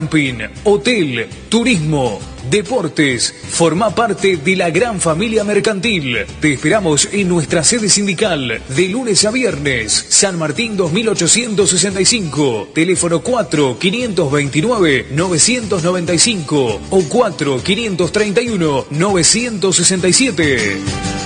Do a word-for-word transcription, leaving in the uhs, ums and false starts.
Camping, hotel, turismo, deportes, forma parte de la gran familia mercantil. Te esperamos en nuestra sede sindical de lunes a viernes, San Martín dos mil ochocientos sesenta y cinco, teléfono cuatro quinientos veintinueve novecientos noventa y cinco o cuatro quinientos treinta y uno novecientos sesenta y siete.